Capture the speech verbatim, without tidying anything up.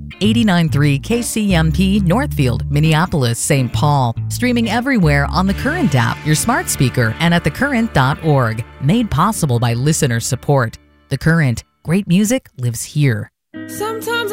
eighty-nine point three K C M P Northfield, Minneapolis, Saint Paul. Streaming everywhere on the Current app, your smart speaker, and at the current dot org. Made possible by listener support. The Current. Great music lives here. Sometimes